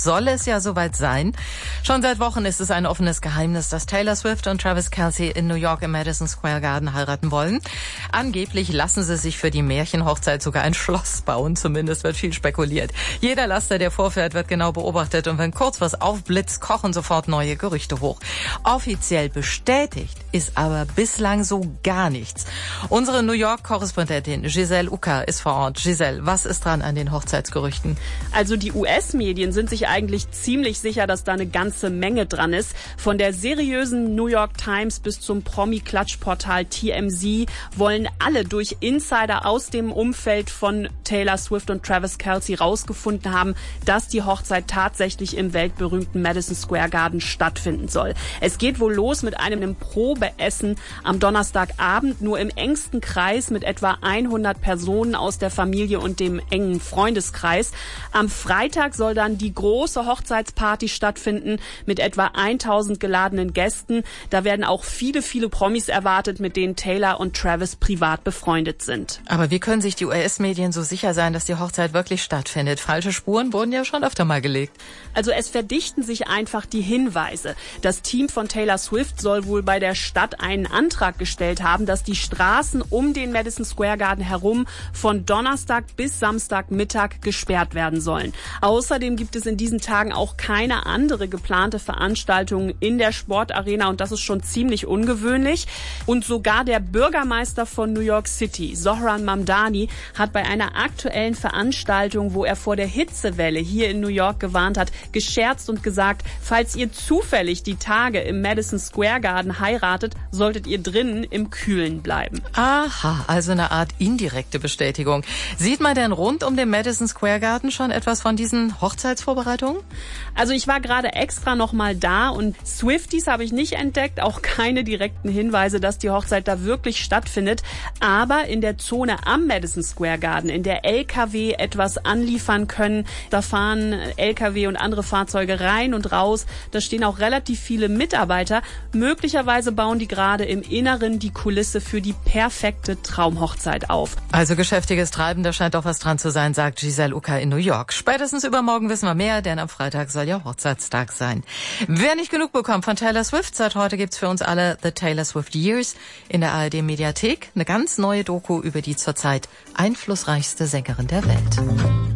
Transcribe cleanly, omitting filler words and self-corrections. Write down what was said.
soll es ja soweit sein. Schon seit Wochen ist es ein offenes Geheimnis, dass Taylor Swift und Travis Kelce in New York im Madison Square Garden heiraten wollen. Angeblich lassen sie sich für die Märchenhochzeit sogar ein Schloss bauen. Zumindest wird viel spekuliert. Jeder Laster, der vorfährt, wird genau beobachtet. Und wenn kurz was aufblitzt, kochen sofort neue Gerüchte hoch. Offiziell bestätigt ist aber bislang so gar nichts. Unsere New York-Korrespondentin Giselle Ucker ist vor Ort. Giselle, was ist dran an den Hochzeitsgerüchten? Also die US-Medien sind sich eigentlich ziemlich sicher, dass da eine ganze Menge dran ist. Von der seriösen New York Times bis zum Promi-Klatschportal TMZ wollen alle durch Insider aus dem Umfeld von Taylor Swift und Travis Kelce rausgefunden haben, dass die Hochzeit tatsächlich im weltberühmten Madison Square Garden stattfinden soll. Es geht wohl los mit einem Probeessen am Donnerstagabend, nur im engsten Kreis mit etwa 100 Personen aus der Familie und dem engen Freundeskreis. Am Freitag soll dann die große Hochzeitsparty stattfinden mit etwa 1000 geladenen Gästen. Da werden auch viele Promis erwartet, mit denen Taylor und Travis privat befreundet sind. Aber wie können sich die US-Medien so sicher sein, dass die Hochzeit wirklich stattfindet? Falsche Spuren wurden ja schon öfter mal gelegt. Also es verdichten sich einfach die Hinweise. Das Team von Taylor Swift soll wohl bei der Stadt einen Antrag gestellt haben, dass die Straßen um den Madison Square Garden herum von Donnerstag bis Samstagmittag gesperrt werden sollen. Außerdem gibt es in diesen Tagen auch keine andere geplante Veranstaltung in der Sportarena und das ist schon ziemlich ungewöhnlich. Und sogar der Bürgermeister von New York City, Zohran Mamdani, hat bei einer aktuellen Veranstaltung, wo er vor der Hitzewelle hier in New York gewarnt hat, gescherzt und gesagt, falls ihr zufällig die Tage im Madison Square Garden heiratet, solltet ihr drinnen im Kühlen bleiben. Aha, also eine Art indirekte Bestätigung. Sieht man denn rund um den Madison Square Garden schon etwas von diesen Hochzeitsvorbereitungen? Also ich war gerade extra noch mal da und Swifties habe ich nicht entdeckt, auch keine direkten Hinweise, dass die Hochzeit da wirklich stattfindet. Aber in der Zone am Madison Square Garden, in der LKW etwas anliefern können, da fahren LKW und andere Fahrzeuge rein und raus. Da stehen auch relativ viele Mitarbeiter. Möglicherweise bauen die gerade im Inneren die Kulisse für die perfekte Traumhochzeit auf. Also geschäftiges Treiben, da scheint doch was dran zu sein, sagt Giselle Ucker in New York. Spätestens übermorgen wissen wir mehr, denn am Freitag soll ja Hochzeitstag sein. Wer nicht genug bekommt von Taylor Swift, seit heute gibt's für uns alle The Taylor Swift Years in der ARD-Mediathek. Eine ganz neue Doku über die zurzeit einflussreichste Sängerin der Welt.